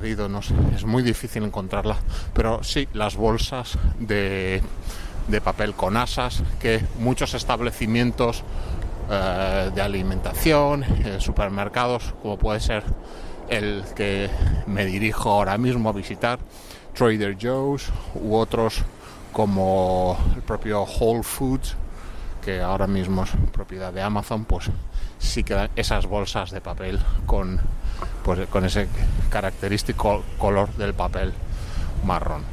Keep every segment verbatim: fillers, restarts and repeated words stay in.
perdido, no sé, es muy difícil encontrarla, pero sí, las bolsas de, de papel con asas que muchos establecimientos eh, de alimentación, eh, supermercados, como puede ser el que me dirijo ahora mismo a visitar, Trader Joe's, u otros como el propio Whole Foods, que ahora mismo es propiedad de Amazon, pues sí que dan esas bolsas de papel con, pues, con ese característico color del papel marrón.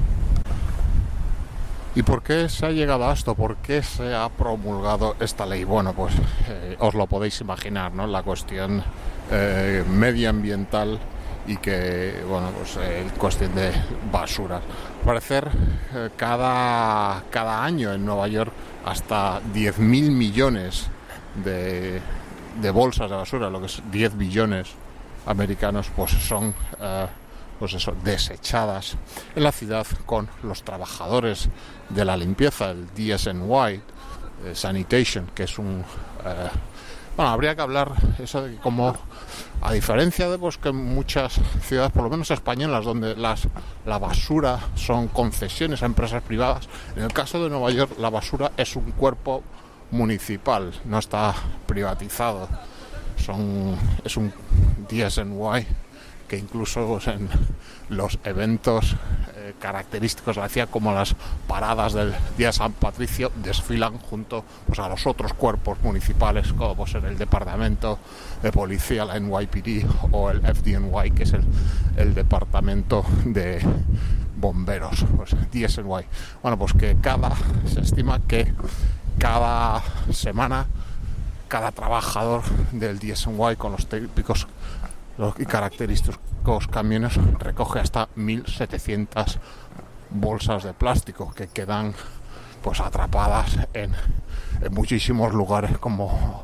¿Y por qué se ha llegado a esto? ¿Por qué se ha promulgado esta ley? Bueno, pues eh, os lo podéis imaginar, ¿no? La cuestión eh, medioambiental y que, bueno, pues eh, cuestión de basuras. Al parecer, eh, cada, cada año en Nueva York hasta diez mil millones de, de bolsas de basura, lo que es diez billones americanos, pues son eh, pues eso, desechadas en la ciudad con los trabajadores de la limpieza, el D S N Y, eh, Sanitation, que es un... Eh, bueno, habría que hablar eso de cómo, a diferencia de pues, que muchas ciudades, por lo menos españolas, donde las, la basura son concesiones a empresas privadas, en el caso de Nueva York la basura es un cuerpo municipal, no está privatizado. Son, es un D S N Y que incluso pues, en los eventos eh, característicos de la ciudad, como las paradas del Día de San Patricio, desfilan junto pues, a los otros cuerpos municipales, como puede ser el Departamento de Policía, la N Y P D, o el F D N Y, que es el, el Departamento de Bomberos, pues D S N Y. Bueno, pues que cada, se estima que cada semana cada trabajador del D S N Y con los típicos y característicos camiones recoge hasta mil setecientas bolsas de plástico que quedan pues atrapadas en, en muchísimos lugares como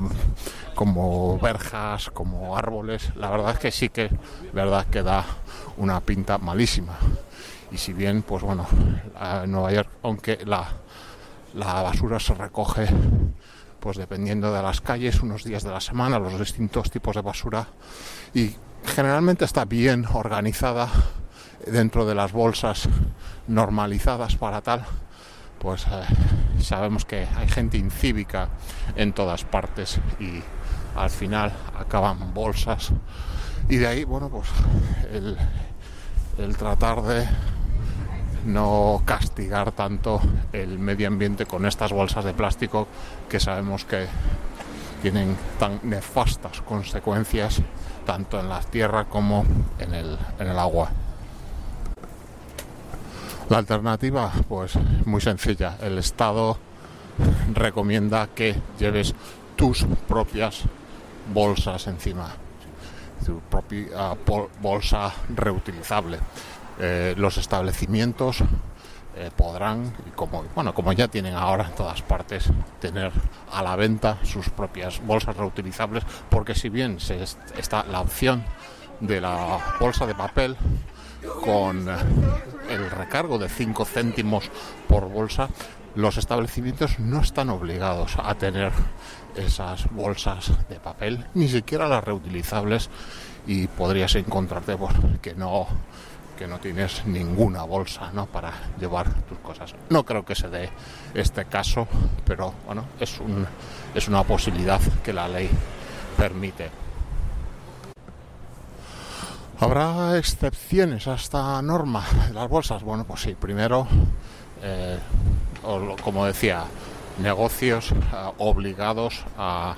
como verjas, como árboles. La verdad es que sí que verdad que da una pinta malísima. Y si bien pues bueno, en Nueva York, aunque la la basura se recoge pues dependiendo de las calles, unos días de la semana, los distintos tipos de basura, y generalmente está bien organizada dentro de las bolsas normalizadas para tal, pues eh, sabemos que hay gente incívica en todas partes y al final acaban bolsas, y de ahí, bueno, pues el, el tratar de no castigar tanto el medio ambiente con estas bolsas de plástico que sabemos que tienen tan nefastas consecuencias tanto en la tierra como en el, en el agua. La alternativa, pues muy sencilla. El Estado recomienda que lleves tus propias bolsas encima, tu propia uh, bolsa reutilizable. Eh, los establecimientos eh, podrán, como bueno como ya tienen ahora en todas partes, tener a la venta sus propias bolsas reutilizables, porque si bien se est- está la opción de la bolsa de papel con el recargo de cinco céntimos por bolsa, los establecimientos no están obligados a tener esas bolsas de papel, ni siquiera las reutilizables, y podrías encontrarte pues, que no que no tienes ninguna bolsa, ¿no?, para llevar tus cosas. No creo que se dé este caso, pero bueno, es un es una posibilidad que la ley permite. ¿Habrá excepciones a esta norma de las bolsas? Bueno, pues sí. Primero, eh, como decía, negocios eh, obligados a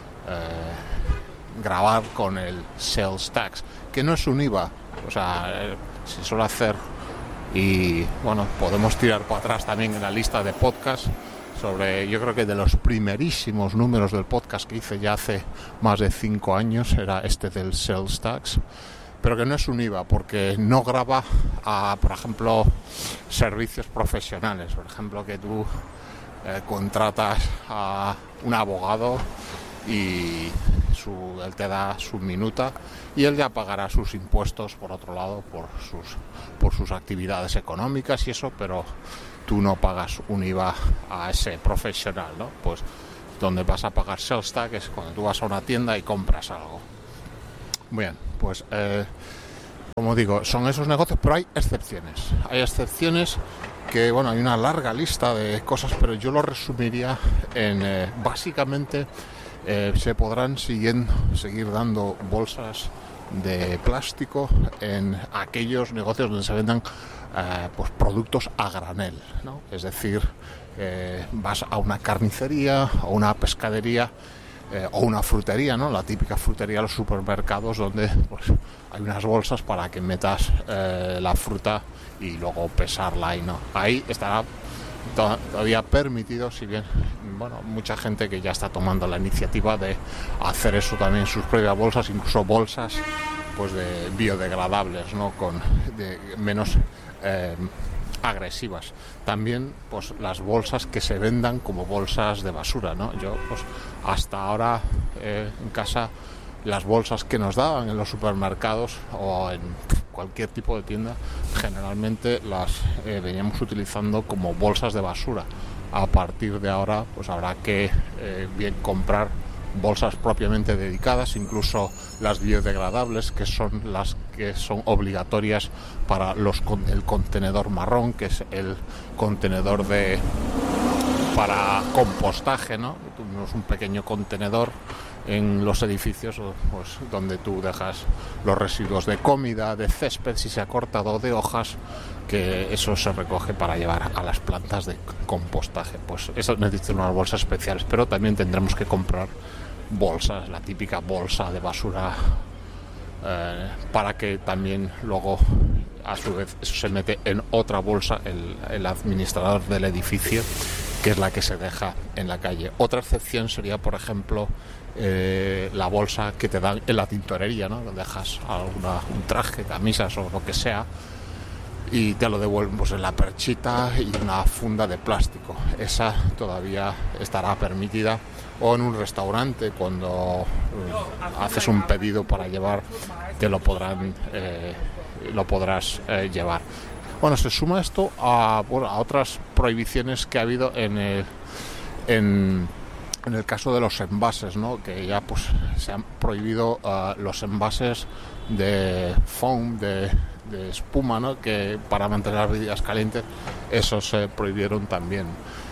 eh, grabar con el sales tax, que no es un I V A. O sea, eh, se suele hacer, y bueno, podemos tirar para atrás también en la lista de podcast sobre, yo creo que de los primerísimos números del podcast que hice ya hace más de cinco años, era este del sales tax, pero que no es un I V A porque no grava a, por ejemplo, servicios profesionales. Por ejemplo, que tú eh, contratas a un abogado y su, él te da su minuta y él ya pagará sus impuestos por otro lado por sus por sus actividades económicas y eso, pero tú no pagas un I V A a ese profesional, ¿no? Pues donde vas a pagar sales tax es cuando tú vas a una tienda y compras algo. Bien, pues eh, Como digo, son esos negocios, pero hay excepciones. Hay excepciones que, bueno, hay una larga lista de cosas, pero yo lo resumiría en, eh, básicamente, eh, se podrán siguen, seguir dando bolsas de plástico en aquellos negocios donde se vendan eh, pues productos a granel, ¿no? Es decir, eh, vas a una carnicería o una pescadería eh, o una frutería, ¿no? La típica frutería de los supermercados donde pues hay unas bolsas para que metas eh, la fruta y luego pesarla y no. Ahí estará todavía permitido, si bien, bueno, mucha gente que ya está tomando la iniciativa de hacer eso también en sus propias bolsas, incluso bolsas pues de biodegradables, ¿no? Con de menos eh, agresivas. También pues las bolsas que se vendan como bolsas de basura, ¿no? Yo pues hasta ahora eh, en casa las bolsas que nos daban en los supermercados o en cualquier tipo de tienda generalmente las eh, veníamos utilizando como bolsas de basura. A partir de ahora pues habrá que eh, bien comprar bolsas propiamente dedicadas, incluso las biodegradables, que son las que son obligatorias para los con el contenedor marrón, que es el contenedor de para compostaje, ¿no? Tuvimos un pequeño contenedor en los edificios pues, donde tú dejas los residuos de comida, de césped, si se ha cortado, de hojas, que eso se recoge para llevar a las plantas de compostaje. Pues eso necesita unas bolsas especiales, pero también tendremos que comprar bolsas, la típica bolsa de basura, eh, para que también luego a su vez eso se mete en otra bolsa el, el administrador del edificio, que es la que se deja en la calle. Otra excepción sería, por ejemplo, eh, la bolsa que te dan en la tintorería, ¿no? Donde dejas alguna, un traje, camisas o lo que sea, y te lo devuelven pues, en la perchita y una funda de plástico. Esa todavía estará permitida. O en un restaurante, cuando eh, haces un pedido para llevar, te lo podrán eh, lo podrás eh, llevar. Bueno, se suma esto a, bueno, a otras prohibiciones que ha habido en el, en, en el caso de los envases, ¿no? Que ya pues se han prohibido uh, los envases de foam, de, de espuma, ¿no? Que para mantener las bebidas calientes, esos se prohibieron también.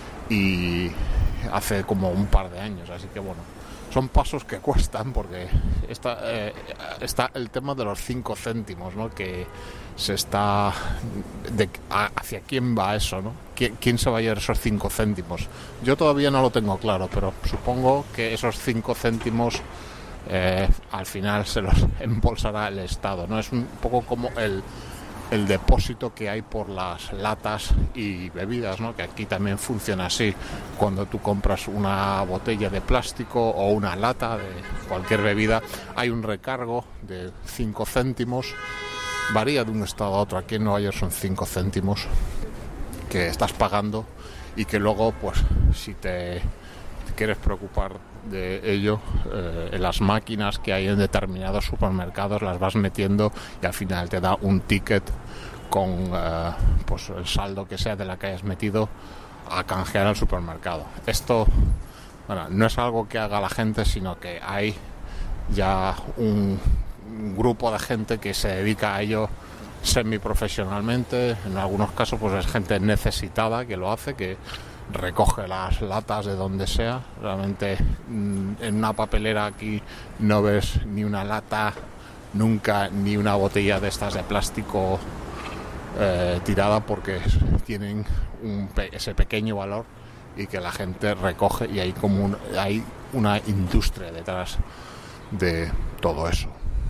Y hace como un par de años, así que bueno, son pasos que cuestan, porque está, eh, está el tema de los cinco céntimos, ¿no? Que se está de, a, hacia quién va eso, ¿no? ¿Quién, quién se va a llevar esos cinco céntimos? Yo todavía no lo tengo claro, pero supongo que esos cinco céntimos eh, al final se los embolsará el Estado, ¿no? Es un poco como el el depósito que hay por las latas y bebidas, ¿no? Que aquí también funciona así. Cuando tú compras una botella de plástico o una lata de cualquier bebida, hay un recargo de cinco céntimos, varía de un estado a otro. Aquí en Nueva York son cinco céntimos que estás pagando y que luego, pues, si te quieres preocupar de ello, eh, en las máquinas que hay en determinados supermercados las vas metiendo y al final te da un ticket con eh, pues el saldo que sea de la que hayas metido a canjear al supermercado. Esto, bueno, no es algo que haga la gente, sino que hay ya un, un grupo de gente que se dedica a ello semiprofesionalmente. En algunos casos pues es gente necesitada que lo hace, que recoge las latas de donde sea. Realmente en una papelera aquí no ves ni una lata nunca, ni una botella de estas de plástico eh, tirada, porque tienen un pe- ese pequeño valor y que la gente recoge, y hay como un, hay una industria detrás de todo eso.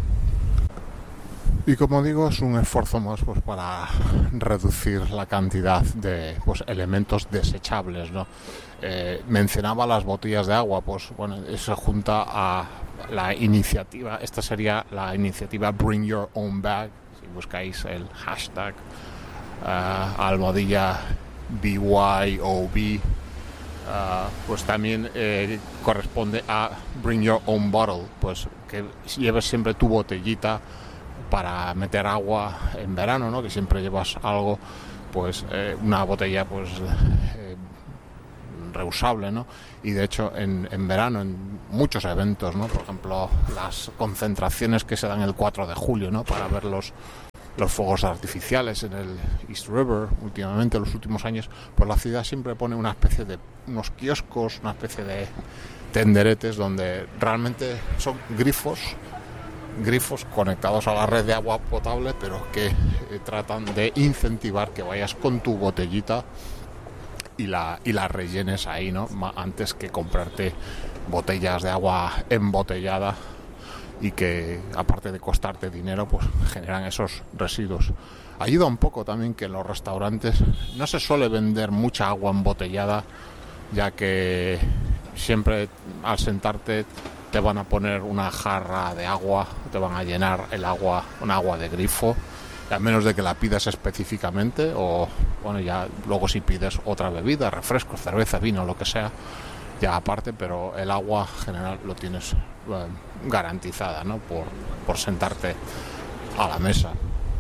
Y como digo, es un esfuerzo más pues para reducir la cantidad de pues, elementos desechables, ¿no? Eh, mencionaba las botellas de agua, pues bueno, eso junta a la iniciativa, esta sería la iniciativa Bring Your Own Bag. Si buscáis el hashtag uh, almohadilla B Y O B, uh, pues también eh, corresponde a Bring Your Own Bottle, pues que lleves siempre tu botellita para meter agua en verano, ¿no? Que siempre llevas algo, pues eh, una botella pues eh, reusable, ¿no? Y de hecho en, en verano, en muchos eventos, ¿no? Por ejemplo, las concentraciones que se dan el cuatro de julio, ¿no? Para ver los, los fuegos artificiales en el East River, últimamente, en los últimos años, pues la ciudad siempre pone una especie de unos kioscos, una especie de tenderetes donde realmente son grifos grifos conectados a la red de agua potable, pero que eh, tratan de incentivar que vayas con tu botellita y la, y la rellenes ahí, ¿no? Antes que comprarte botellas de agua embotellada y que, aparte de costarte dinero, pues generan esos residuos. Ayuda un poco también que en los restaurantes no se suele vender mucha agua embotellada, ya que siempre al sentarte te van a poner una jarra de agua, te van a llenar el agua, un agua de grifo, a menos de que la pidas específicamente, o bueno, ya luego si pides otra bebida, refresco, cerveza, vino, lo que sea, ya aparte, pero el agua general lo tienes eh, garantizada, ¿no? Por, por sentarte a la mesa.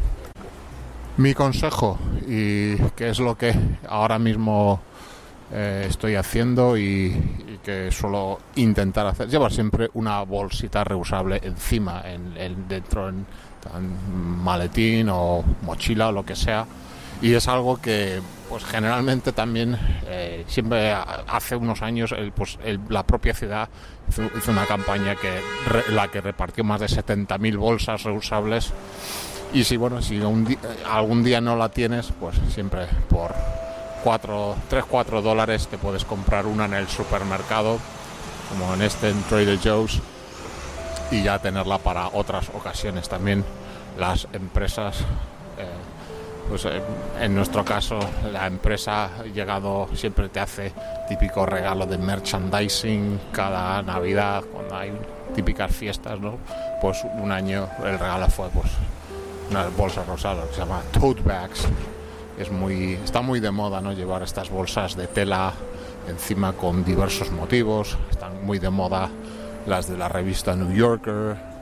Mi consejo, y que es lo que ahora mismo Eh, estoy haciendo y, y que suelo intentar hacer, llevar siempre una bolsita reusable encima, en, en, dentro en, en maletín o mochila o lo que sea, y es algo que pues generalmente también eh, siempre hace unos años el, pues, el, la propia ciudad hizo, hizo una campaña que re, la que repartió más de setenta mil bolsas reusables, y si bueno si un di- algún día no la tienes, pues siempre por tres cuatro dólares te puedes comprar una en el supermercado, como en este, en Trader Joe's, y ya tenerla para otras ocasiones. También las empresas, eh, pues eh, en nuestro caso la empresa ha llegado, siempre te hace típico regalo de merchandising cada Navidad, cuando hay típicas fiestas, ¿no? Pues un año el regalo fue pues unas bolsas rosadas que se llama tote bags. Es muy, está muy de moda, ¿no? Llevar estas bolsas de tela encima con diversos motivos. Están muy de moda las de la revista New Yorker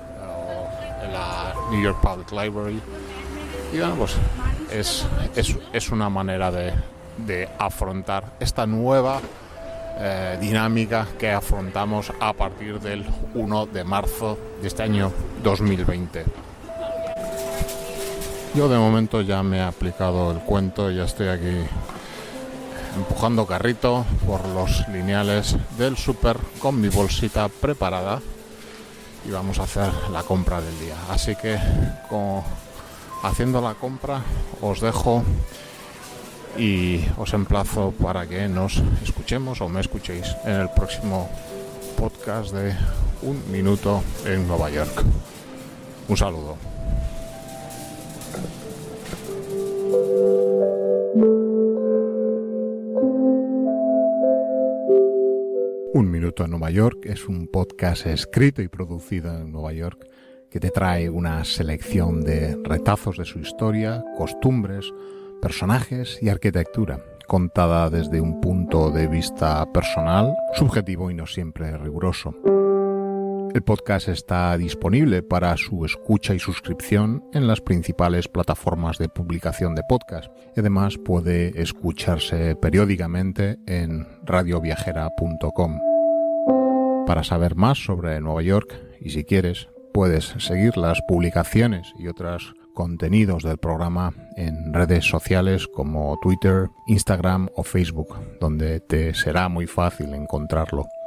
o la New York Public Library. Y bueno, pues es, es, es una manera de, de afrontar esta nueva eh, dinámica que afrontamos a partir del uno de marzo de este año dos mil veinte. Yo de momento ya me he aplicado el cuento, ya estoy aquí empujando carrito por los lineales del súper con mi bolsita preparada y vamos a hacer la compra del día. Así que como haciendo la compra os dejo y os emplazo para que nos escuchemos o me escuchéis en el próximo podcast de Un Minuto en Nueva York. Un saludo. Un Minuto en Nueva York es un podcast escrito y producido en Nueva York que te trae una selección de retazos de su historia, costumbres, personajes y arquitectura, contada desde un punto de vista personal, subjetivo y no siempre riguroso. El podcast está disponible para su escucha y suscripción en las principales plataformas de publicación de podcast y además puede escucharse periódicamente en radio viajera punto com. Para saber más sobre Nueva York y si quieres, puedes seguir las publicaciones y otros contenidos del programa en redes sociales como Twitter, Instagram o Facebook, donde te será muy fácil encontrarlo.